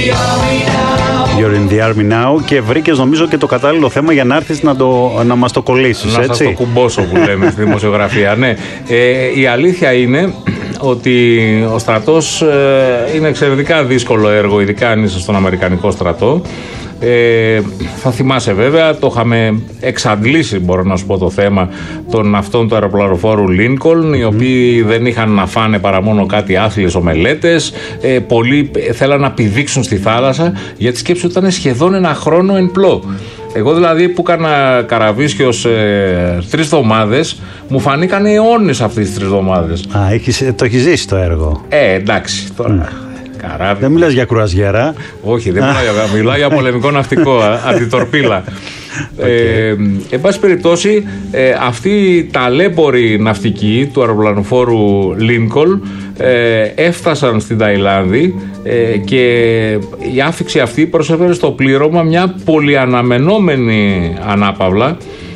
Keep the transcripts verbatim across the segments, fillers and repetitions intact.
You're in the army now. Και βρήκες νομίζω και το κατάλληλο θέμα για να έρθεις να, το, να μας το κολλήσεις, να έτσι. Να σας το κουμπώσω που λέμε στη δημοσιογραφία. Ναι. Ε, η αλήθεια είναι ότι ο στρατός ε, είναι εξαιρετικά δύσκολο έργο, ειδικά αν είσαι στον Αμερικανικό στρατό. Ε, θα θυμάσαι βέβαια, το είχαμε εξαντλήσει, μπορώ να σου πω, το θέμα των αυτών του αεροπλανοφόρου Lincoln, οι οποίοι δεν είχαν να φάνε παρά μόνο κάτι άθλιες ομελέτες. Ε, πολλοί θέλαν να πηδήξουν στη θάλασσα, γιατί σκέψου ότι ήταν σχεδόν ένα χρόνο εν πλώ. Εγώ δηλαδή που έκανα καραβίσιος ε, τρεις εβδομάδες, μου φανήκαν αιώνες αυτές τις τρεις εβδομάδες. Α, έχεις, το έχεις ζήσει το έργο. Ε, εντάξει, τώρα... Mm. Καράβι. Δεν μιλάς για κρουαζιέρα. Όχι, δεν μιλάω για, μιλάω για πολεμικό ναυτικό, αντιτορπίλα. Okay. Ε, εν πάση περιπτώσει, ε, αυτή η ταλέπορη ναυτική του αεροπλανοφόρου Lincoln ε, έφτασαν στην Ταϊλάνδη ε, και η άφιξη αυτή προσέφερε στο πλήρωμα μια πολυαναμενόμενη ανάπαυλα.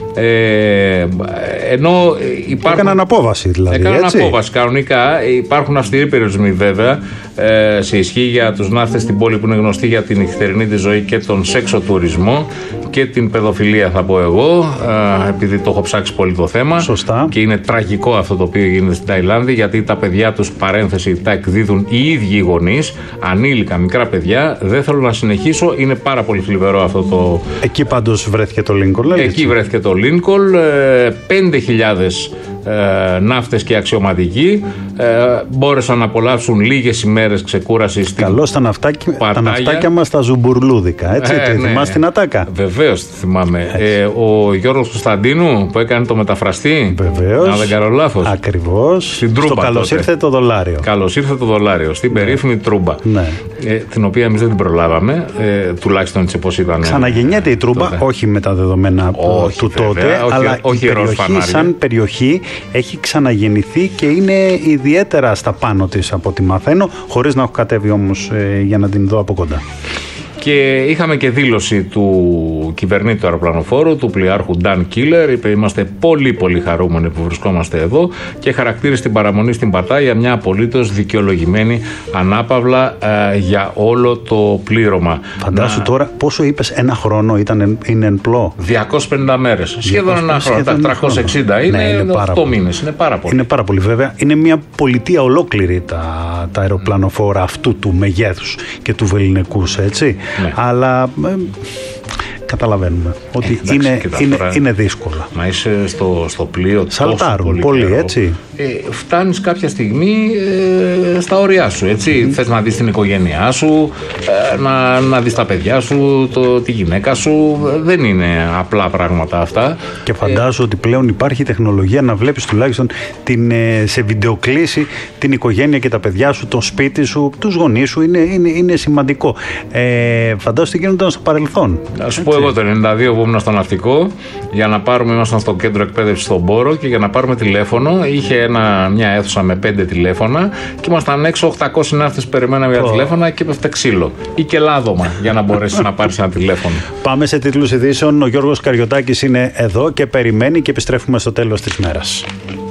Ε, ενώ υπάρχουν... Έκαναν απόβαση δηλαδή. Έκαναν έτσι? απόβαση κανονικά. Υπάρχουν αυστηροί περιορισμοί βέβαια ε, σε ισχύ για τους ναύτες στην πόλη που είναι γνωστή για την νυχτερινή τη ζωή και τον σέξο τουρισμό και την παιδοφιλία, θα πω εγώ, ε, επειδή το έχω ψάξει πολύ το θέμα. Σωστά. Και είναι τραγικό αυτό το οποίο γίνεται στην Ταϊλάνδη, γιατί τα παιδιά τους, παρένθεση, τα εκδίδουν οι ίδιοι οι γονείς, ανήλικα μικρά παιδιά. Δεν θέλω να συνεχίσω, είναι πάρα πολύ θλιβερό αυτό το... Εκεί πάντως βρέθηκε το Lincoln. Εκεί έτσι? βρέθηκε το Lincoln, πέντε χιλιάδες ε, ναύτες και αξιωματικοί ε, μπόρεσαν να απολαύσουν λίγες ημέρες ξεκούρασης. Καλώς τα ναυτάκια, τα ναυτάκια μας τα ζουμπουρλούδικα, έτσι, ε, ναι. Θυμάσαι την ατάκα? Βεβαίως θυμάμαι. Ε, ο Γιώργος Κωνσταντίνου που έκανε το μεταφραστή. Βεβαίως. Αν δεν κάνω λάθος. Ακριβώς. Στην Τρούμπα. Καλώς ήρθε το δολάριο. Καλώς ήρθε το δολάριο. Στην ναι. περίφημη Τρούμπα. Ναι. Ε, την οποία εμείς δεν την προλάβαμε. Ε, τουλάχιστον έτσι όπως ήταν. Ξαναγεννιέται η Τρούμπα, τότε. Όχι με τα δεδομένα όχι, του βέβαια, τότε, όχι, αλλά όχι η περιοχή σαν περιοχή έχει ξαναγεννηθεί και είναι ιδιαίτερα στα πάνω της από ό,τι μαθαίνω, χωρίς να έχω κατέβει όμως ε, για να την δω από κοντά. Και είχαμε και δήλωση του κυβερνήτη του αεροπλανοφόρου, του πλοιάρχου Dan Killer. Είπε: είμαστε πολύ πολύ χαρούμενοι που βρισκόμαστε εδώ, και χαρακτήρισε την παραμονή στην Πаттайα μια απολύτως δικαιολογημένη ανάπαυλα ε, για όλο το πλήρωμα. Φαντάσου να... τώρα πόσο είπες, ένα χρόνο ήταν εν, είναι εν πλώ. διακόσιες πενήντα μέρες. Σχεδόν ένα χρόνο. Τα τριακόσια εξήντα είναι, ναι, είναι οκτώ μήνες. Είναι πάρα πολύ. Είναι πάρα πολύ, βέβαια. Είναι μια πολιτεία ολόκληρη τα, τα αεροπλανοφόρα αυτού του μεγέθους και του βελληνικούς, έτσι. Ναι. Αλλά ε, καταλαβαίνουμε ότι ε, εντάξει, είναι, είναι, είναι δύσκολα. Να είσαι στο, στο πλοίο σαλτάρουν πολύ, πολύ καιρό, έτσι. Ε, φτάνεις κάποια στιγμή ε, στα όρια σου, έτσι. Mm. Θες να δεις την οικογένειά σου, ε, να, να δεις τα παιδιά σου, το, τη γυναίκα σου. Δεν είναι απλά πράγματα αυτά. Και φαντάζομαι ε, ότι πλέον υπάρχει τεχνολογία να βλέπεις τουλάχιστον την, σε βιντεοκλήση την οικογένεια και τα παιδιά σου, το σπίτι σου, τους γονείς σου. Είναι, είναι, είναι σημαντικό. Ε, φαντάζομαι τι γίνονταν στο παρελθόν. Να σου πω εγώ το ενενήντα δύο που ήμουν στο ναυτικό, για να πάρουμε, ήμασταν στο κέντρο εκπαίδευση στον Πόρο, και για να πάρουμε τηλέφωνο είχε ένα, μια αίθουσα με πέντε τηλέφωνα και ήμασταν έξω οκτακόσιοι ναύτες, περιμέναμε για oh. τηλέφωνα και έπεφτε ξύλο ή και λάδωμα για να μπορέσει να πάρει ένα τηλέφωνο. Πάμε σε τίτλους ειδήσεων. Ο Γιώργος Καριωτάκης είναι εδώ και περιμένει, και επιστρέφουμε στο τέλος της μέρας.